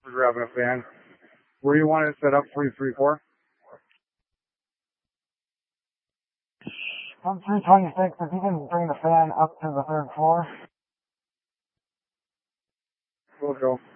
We're grabbing a fan. Where you want it set up, 334? I'm 326, if you can bring the fan up to the third floor. We'll go.